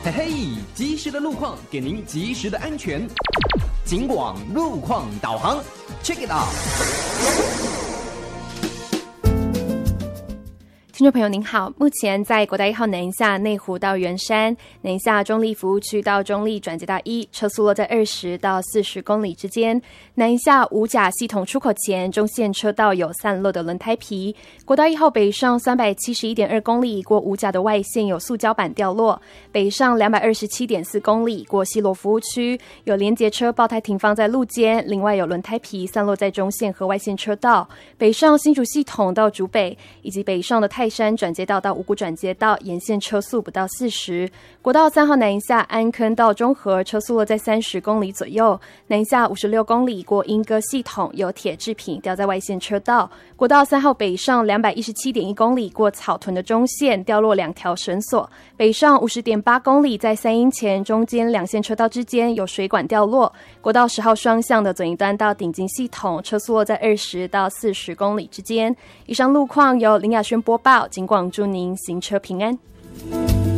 嘿嘿，及时的路况给您及时的安全。警广路况导航 ，Check it out。 听众朋友您好，目前在国道1号南一下内湖到圆山、南一下中立服务区到中立转接道1，车速落在20到40公里之间。南一下五甲系统出口前中线车道有散落的轮胎皮。国道1号北上371.2公里过五甲的外线有塑胶板掉落，北上227.4公里过西螺服务区有连结车爆胎停放在路肩，另外有轮胎皮散落在中线和外线车道。北上新竹系统到竹北以及北上的泰山转接道到五股转接道沿线车速不到40。国道3号南一下安坑到中和车速落在30公里左右，南一下56公里过莺歌系统有铁制品掉在外线车道。国道3号北上217.1公里过草屯的中线掉落2条绳索，北上50.8公里在三鶯前中间两线车道之间有水管掉落。国道10号双向的左营端到顶金系统车速落在20到40公里之间。以上路况由林雅轩播报，警广祝您行车平安。